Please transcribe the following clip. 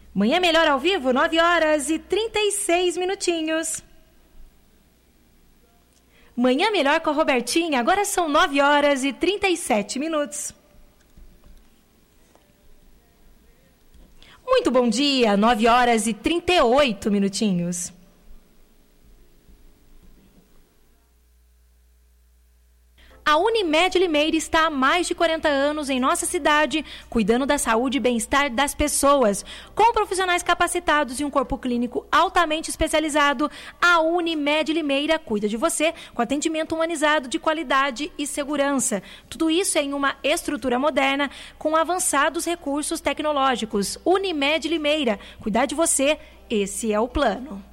Manhã Melhor ao vivo, 9 horas e 36 minutinhos. Manhã Melhor com a Robertinha, agora são 9 horas e 37 minutos. Muito bom dia, 9 horas e 38 minutinhos. A Unimed Limeira está há mais de 40 anos em nossa cidade, cuidando da saúde e bem-estar das pessoas. Com profissionais capacitados e um corpo clínico altamente especializado, a Unimed Limeira cuida de você com atendimento humanizado de qualidade e segurança. Tudo isso em uma estrutura moderna com avançados recursos tecnológicos. Unimed Limeira, cuidar de você, esse é o plano.